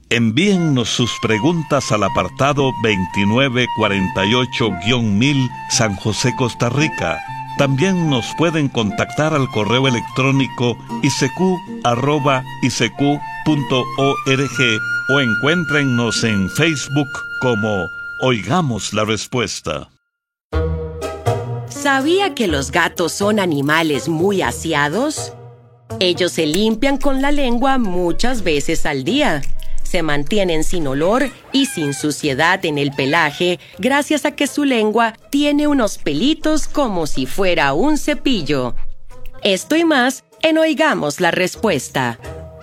Envíennos sus preguntas al apartado 2948-1000 San José, Costa Rica. También nos pueden contactar al correo electrónico isq@isq.org o encuéntrennos en Facebook como Oigamos la Respuesta. ¿Sabía que los gatos son animales muy aseados? Ellos se limpian con la lengua muchas veces al día. Se mantienen sin olor y sin suciedad en el pelaje gracias a que su lengua tiene unos pelitos como si fuera un cepillo. Esto y más en Oigamos la Respuesta.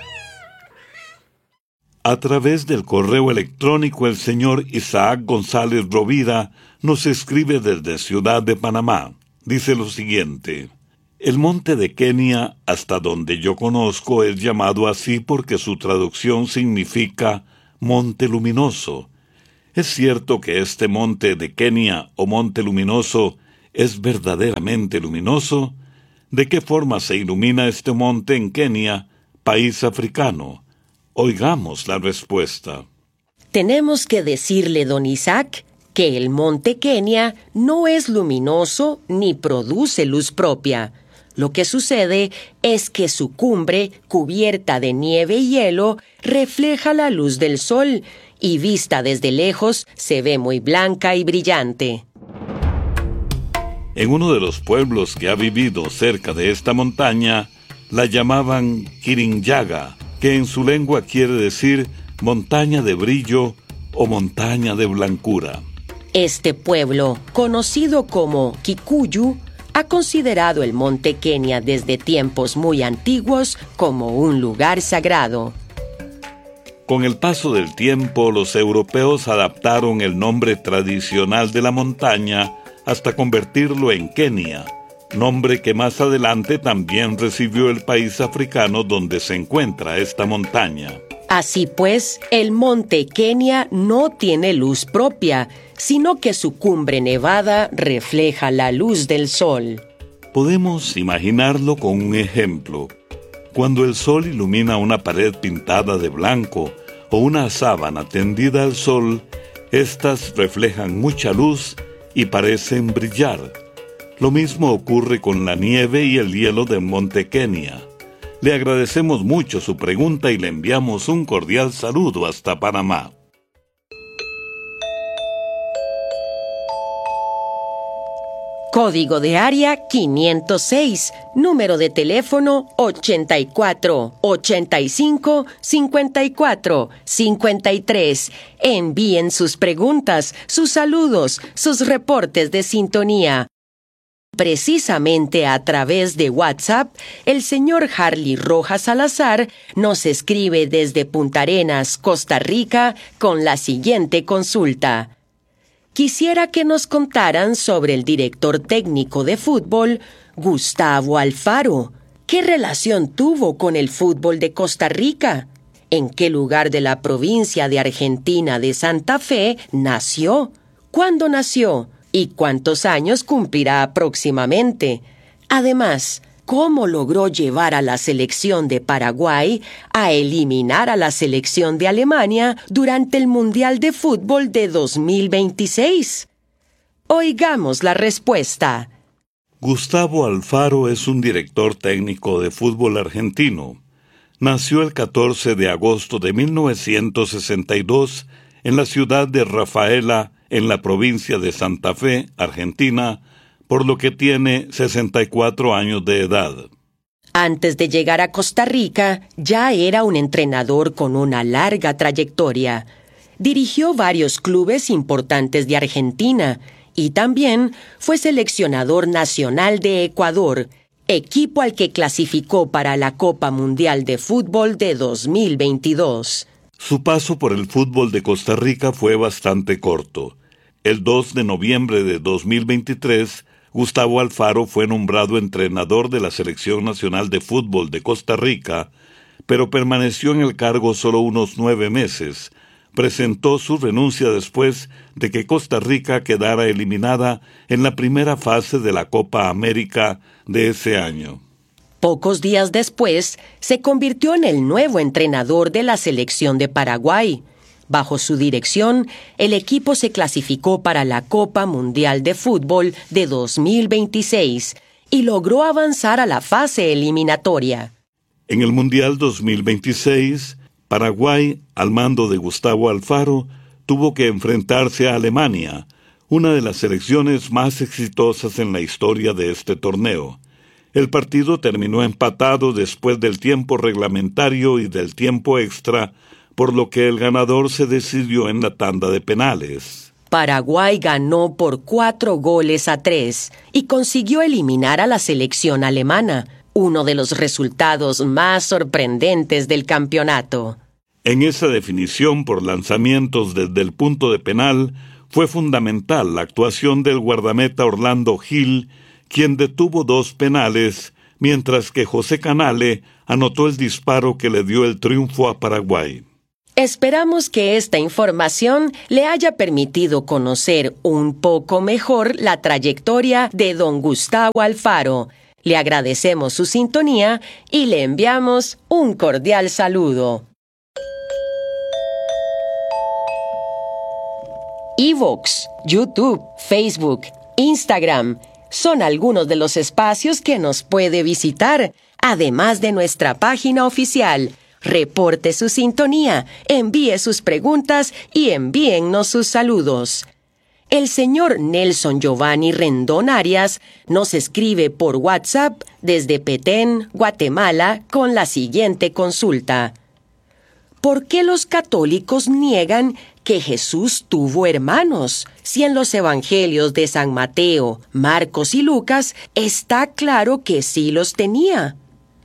A través del correo electrónico, el señor Isaac González Rovira nos escribe desde Ciudad de Panamá. Dice lo siguiente: el monte de Kenia, hasta donde yo conozco, es llamado así porque su traducción significa monte luminoso. ¿Es cierto que este monte de Kenia o monte luminoso es verdaderamente luminoso? ¿De qué forma se ilumina este monte en Kenia, país africano? Oigamos la respuesta. Tenemos que decirle, don Isaac, que el monte Kenia no es luminoso ni produce luz propia. Lo que sucede es que su cumbre, cubierta de nieve y hielo, refleja la luz del sol y vista desde lejos se ve muy blanca y brillante. En uno de los pueblos que ha vivido cerca de esta montaña, la llamaban Kirinyaga, que en su lengua quiere decir montaña de brillo o montaña de blancura. Este pueblo, conocido como Kikuyu, ha considerado el monte Kenia desde tiempos muy antiguos como un lugar sagrado. Con el paso del tiempo, los europeos adaptaron el nombre tradicional de la montaña hasta convertirlo en Kenia, nombre que más adelante también recibió el país africano donde se encuentra esta montaña. Así pues, el monte Kenia no tiene luz propia, sino que su cumbre nevada refleja la luz del sol. Podemos imaginarlo con un ejemplo. Cuando el sol ilumina una pared pintada de blanco o una sábana tendida al sol, estas reflejan mucha luz y parecen brillar. Lo mismo ocurre con la nieve y el hielo del monte Kenia. Le agradecemos mucho su pregunta y le enviamos un cordial saludo hasta Panamá. Código de área 506, número de teléfono 84 85 54 53. Envíen sus preguntas, sus saludos, sus reportes de sintonía. Precisamente a través de WhatsApp, el señor Harley Rojas Salazar nos escribe desde Punta Arenas, Costa Rica, con la siguiente consulta. Quisiera que nos contaran sobre el director técnico de fútbol, Gustavo Alfaro. ¿Qué relación tuvo con el fútbol de Costa Rica? ¿En qué lugar de la provincia de Argentina de Santa Fe nació? ¿Cuándo nació? ¿Y cuántos años cumplirá próximamente? Además, ¿cómo logró llevar a la selección de Paraguay a eliminar a la selección de Alemania durante el Mundial de Fútbol de 2026? Oigamos la respuesta. Gustavo Alfaro es un director técnico de fútbol argentino. Nació el 14 de agosto de 1962 en la ciudad de Rafaela, en la provincia de Santa Fe, Argentina, por lo que tiene 64 años de edad. Antes de llegar a Costa Rica, ya era un entrenador con una larga trayectoria. Dirigió varios clubes importantes de Argentina y también fue seleccionador nacional de Ecuador, equipo al que clasificó para la Copa Mundial de Fútbol de 2022. Su paso por el fútbol de Costa Rica fue bastante corto. El 2 de noviembre de 2023, Gustavo Alfaro fue nombrado entrenador de la Selección Nacional de Fútbol de Costa Rica, pero permaneció en el cargo solo unos 9 meses. Presentó su renuncia después de que Costa Rica quedara eliminada en la primera fase de la Copa América de ese año. Pocos días después, se convirtió en el nuevo entrenador de la selección de Paraguay. Bajo su dirección, el equipo se clasificó para la Copa Mundial de Fútbol de 2026 y logró avanzar a la fase eliminatoria. En el Mundial 2026, Paraguay, al mando de Gustavo Alfaro, tuvo que enfrentarse a Alemania, una de las selecciones más exitosas en la historia de este torneo. El partido terminó empatado después del tiempo reglamentario y del tiempo extra, por lo que el ganador se decidió en la tanda de penales. Paraguay ganó por 4-3 y consiguió eliminar a la selección alemana, uno de los resultados más sorprendentes del campeonato. En esa definición por lanzamientos desde el punto de penal, fue fundamental la actuación del guardameta Orlando Gil, quien detuvo 2 penales, mientras que José Canale anotó el disparo que le dio el triunfo a Paraguay. Esperamos que esta información le haya permitido conocer un poco mejor la trayectoria de don Gustavo Alfaro. Le agradecemos su sintonía y le enviamos un cordial saludo. iVoox, YouTube, Facebook, Instagram son algunos de los espacios que nos puede visitar, además de nuestra página oficial. Reporte su sintonía, envíe sus preguntas y envíennos sus saludos. El señor Nelson Giovanni Rendón Arias nos escribe por WhatsApp desde Petén, Guatemala, con la siguiente consulta. ¿Por qué los católicos niegan que Jesús tuvo hermanos, si en los evangelios de San Mateo, Marcos y Lucas está claro que sí los tenía?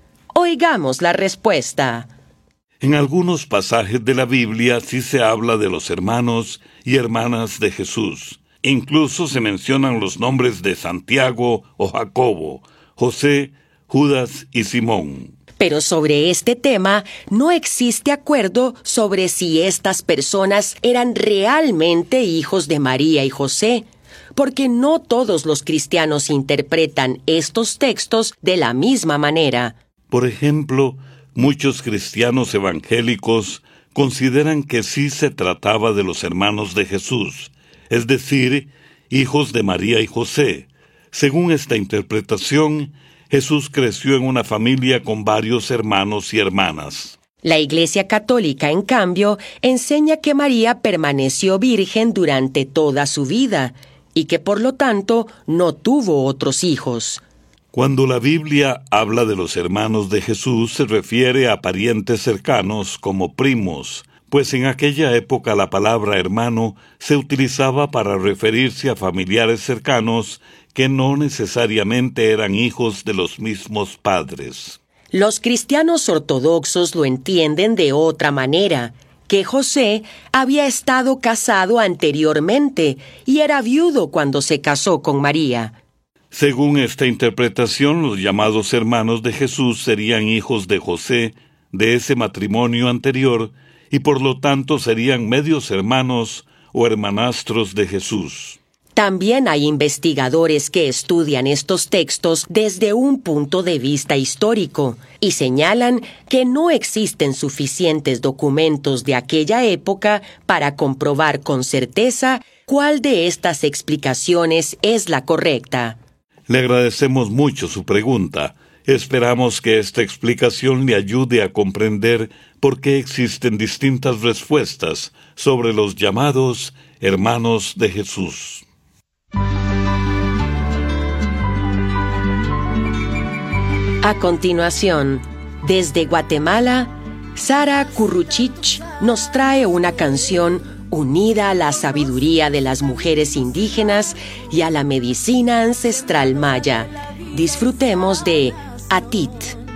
Oigamos la respuesta. En algunos pasajes de la Biblia sí se habla de los hermanos y hermanas de Jesús. Incluso se mencionan los nombres de Santiago o Jacobo, José, Judas y Simón. Pero sobre este tema no existe acuerdo sobre si estas personas eran realmente hijos de María y José, porque no todos los cristianos interpretan estos textos de la misma manera. Por ejemplo, muchos cristianos evangélicos consideran que sí se trataba de los hermanos de Jesús, es decir, hijos de María y José. Según esta interpretación, Jesús creció en una familia con varios hermanos y hermanas. La Iglesia Católica, en cambio, enseña que María permaneció virgen durante toda su vida y que por lo tanto no tuvo otros hijos. Cuando la Biblia habla de los hermanos de Jesús, se refiere a parientes cercanos como primos, pues en aquella época la palabra hermano se utilizaba para referirse a familiares cercanos que no necesariamente eran hijos de los mismos padres. Los cristianos ortodoxos lo entienden de otra manera, que José había estado casado anteriormente y era viudo cuando se casó con María. Según esta interpretación, los llamados hermanos de Jesús serían hijos de José, de ese matrimonio anterior, y por lo tanto serían medios hermanos o hermanastros de Jesús. También hay investigadores que estudian estos textos desde un punto de vista histórico y señalan que no existen suficientes documentos de aquella época para comprobar con certeza cuál de estas explicaciones es la correcta. Le agradecemos mucho su pregunta. Esperamos que esta explicación le ayude a comprender por qué existen distintas respuestas sobre los llamados hermanos de Jesús. A continuación, desde Guatemala, Sara Curruchich nos trae una canción unida a la sabiduría de las mujeres indígenas y a la medicina ancestral maya. Disfrutemos de Atit.